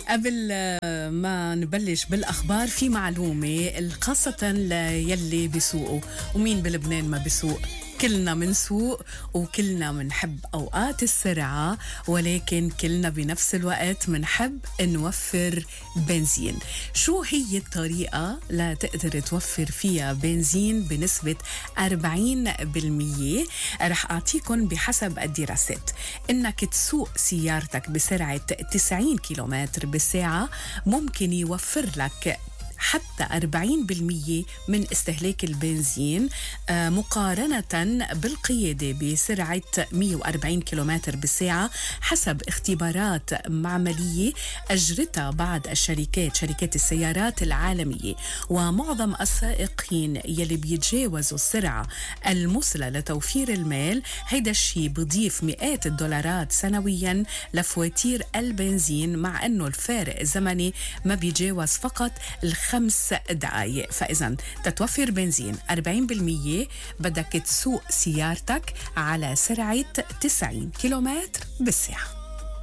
قبل ما نبلش بالأخبار في معلومة خاصة يلي بيسوقوا. ومين بلبنان ما بيسوق؟ كلنا منسوق وكلنا منحب أوقات السرعة، ولكن كلنا بنفس الوقت منحب نوفر بنزين. شو هي الطريقة لا تقدر توفر فيها بنزين بنسبة 40%؟ رح أعطيكم بحسب الدراسات. إنك تسوق سيارتك بسرعة 90 كيلومتر بالساعة ممكن يوفر لك حتى 40% من استهلاك البنزين، مقارنة بالقيادة بسرعة 140 كيلومتر بالساعة، حسب اختبارات معملية أجرتها بعض شركات السيارات العالمية. ومعظم السائقين يلي بيتجاوزوا السرعة المثلى لتوفير المال، هيدا الشيء بضيف مئات الدولارات سنويا لفواتير البنزين، مع أنه الفارق الزمني ما بيتجاوز فقط 5 دقايق. فإذا تتوفر بنزين 40% بدك تسوق سيارتك على سرعة 90 كيلومتر بالساعة.